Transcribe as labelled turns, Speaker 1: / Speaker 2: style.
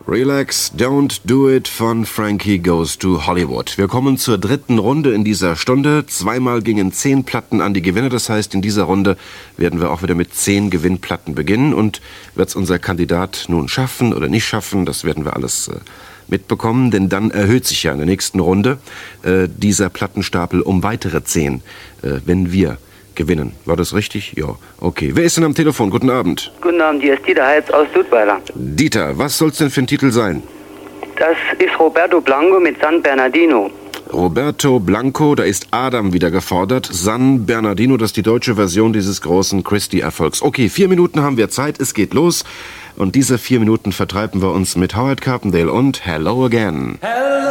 Speaker 1: Relax, Don't Do It von Frankie Goes to Hollywood. Wir kommen zur dritten Runde in dieser Stunde. Zweimal gingen 10 Platten an die Gewinner. Das heißt, in dieser Runde werden wir auch wieder mit 10 Gewinnplatten beginnen. Und wird's unser Kandidat nun schaffen oder nicht schaffen, das werden wir alles mitbekommen. Denn dann erhöht sich ja in der nächsten Runde dieser Plattenstapel um weitere 10, wenn wir gewinnen. War das richtig? Ja. Okay. Wer ist denn am Telefon? Guten Abend.
Speaker 2: Guten Abend, hier ist Dieter Heitz aus Dudweiler.
Speaker 1: Dieter, was soll's denn für ein Titel sein?
Speaker 2: Das ist Roberto Blanco mit San Bernardino.
Speaker 1: Roberto Blanco, da ist Adam wieder gefordert. San Bernardino, das ist die deutsche Version dieses großen Christie-Erfolgs. Okay, 4 Minuten haben wir Zeit, es geht los. Und diese 4 Minuten vertreiben wir uns mit Howard Carpendale und Hello Again. Hello.